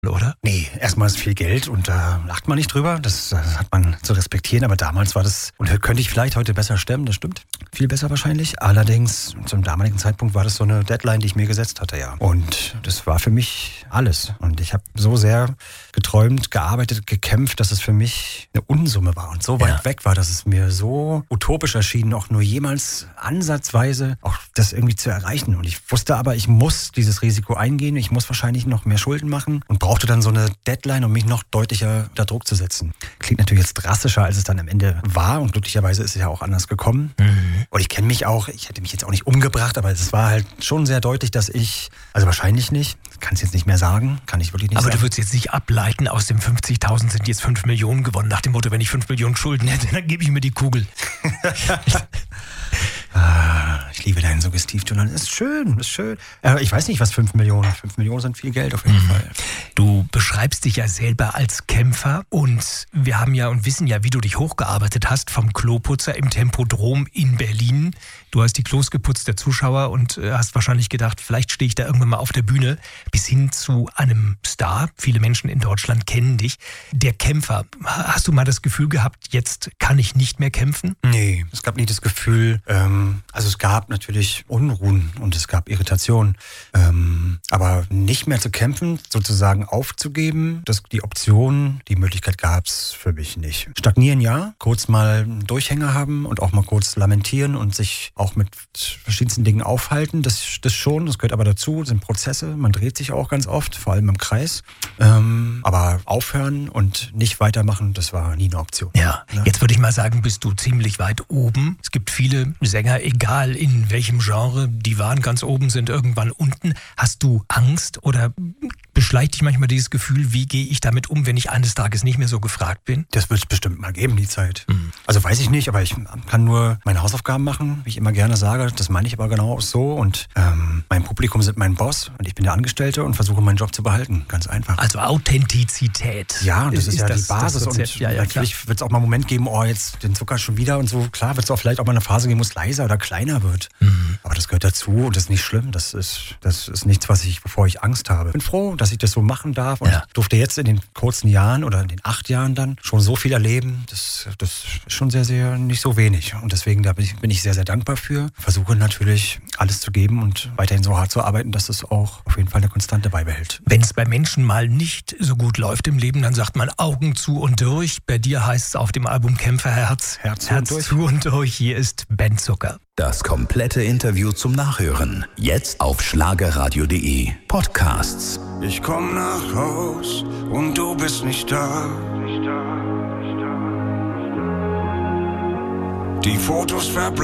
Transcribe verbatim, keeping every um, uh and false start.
oder? Nee, erstmal ist viel Geld und da lacht man nicht drüber. Das, das hat man zu respektieren. Aber damals war das, und könnte ich vielleicht heute besser stemmen, das stimmt. Viel besser wahrscheinlich. Allerdings, zum damaligen Zeitpunkt war das so eine Deadline, die ich mir gesetzt hatte, ja. Und das war für mich alles. Und ich habe so sehr geträumt, gearbeitet, gekämpft, dass es für mich eine Unsumme war und so weit Ja. weg war, dass es mir so utopisch erschien, auch nur jemals ansatzweise auch das irgendwie zu erreichen. Und ich wusste aber, ich muss dieses Risiko eingehen. Ich muss wahrscheinlich noch mehr Schulden machen und brauchte dann so eine Deadline, um mich noch deutlicher unter Druck zu setzen. Klingt natürlich jetzt drastischer, als es dann am Ende war. Und glücklicherweise ist es ja auch anders gekommen. Mhm. Und ich kenne mich auch, ich hätte mich jetzt auch nicht umgebracht, aber es war halt schon sehr deutlich, dass ich, also wahrscheinlich nicht, kann es jetzt nicht mehr sagen, kann ich wirklich nicht Aber sagen. du würdest jetzt nicht ableiten, aus dem fünfzigtausend sind jetzt fünf Millionen gewonnen, nach dem Motto, wenn ich fünf Millionen Schulden hätte, dann gebe ich mir die Kugel. Ah, ich liebe deinen Suggestivton. Das ist schön, das ist schön. Äh, ich weiß nicht, was fünf Millionen. fünf Millionen sind viel Geld auf jeden mhm. Fall. Du beschreibst dich ja selber als Kämpfer und wir haben ja und wissen ja, wie du dich hochgearbeitet hast vom Kloputzer im Tempodrom in Berlin. Du hast die Klos geputzt, der Zuschauer, und hast wahrscheinlich gedacht, vielleicht stehe ich da irgendwann mal auf der Bühne, bis hin zu einem Star. Viele Menschen in Deutschland kennen dich. Der Kämpfer, hast du mal das Gefühl gehabt, jetzt kann ich nicht mehr kämpfen? Nee, es gab nicht das Gefühl, ähm, also es gab natürlich Unruhen und es gab Irritation, ähm, aber nicht mehr zu kämpfen, sozusagen aufzugeben, das, die Option, die Möglichkeit gab es für mich nicht. Stagnieren ja, kurz mal einen Durchhänger haben und auch mal kurz lamentieren und sich auch mit verschiedensten Dingen aufhalten, das, das schon, das gehört aber dazu, das sind Prozesse, man dreht sich auch ganz oft, vor allem im Kreis, ähm, aber aufhören und nicht weitermachen, das war nie eine Option. Ja, ja. Jetzt würde ich mal sagen, bist du ziemlich weit oben. Es gibt viele Sänger, egal in welchem Genre, die waren ganz oben, sind irgendwann unten. Hast du Angst oder beschleicht dich manchmal dieses Gefühl, wie gehe ich damit um, wenn ich eines Tages nicht mehr so gefragt bin? Das wird es bestimmt mal geben, die Zeit. Mhm. Also weiß ich nicht, aber ich kann nur meine Hausaufgaben machen, wie ich immer gerne sage. Das meine ich aber genau so. Und ähm, mein Publikum sind mein Boss und ich bin der Angestellte und versuche meinen Job zu behalten. Ganz einfach. Also Authentizität. Ja, das ist, ist ja das, die Basis. Und ja, ja, natürlich wird es auch mal einen Moment geben, oh, jetzt den Zucker schon wieder und so. Klar wird es auch vielleicht auch mal eine Phase geben, wo es leiser oder kleiner wird. Mhm. Aber das gehört dazu und das ist nicht schlimm. Das ist, das ist nichts, was ich, bevor ich Angst habe. Ich bin froh, dass ich das so machen darf und ja. durfte jetzt in den kurzen Jahren oder in den acht Jahren dann schon so viel erleben. Das, das ist schon sehr, sehr nicht so wenig. Und deswegen da bin ich, bin ich sehr, sehr dankbar für. Versuche natürlich alles zu geben und weiterhin so hart zu arbeiten, dass es auch auf jeden Fall eine Konstante beibehält. Wenn es bei Menschen mal nicht so gut läuft im Leben, dann sagt man Augen zu und durch. Bei dir heißt es auf dem Album Kämpferherz, Herz, Herz zu, und zu und durch. Hier ist Ben Zucker. Das komplette Interview zum Nachhören. Jetzt auf schlagerradio punkt de. Podcasts. Ich komm nach Haus und du bist nicht da. Die Fotos verbleiben.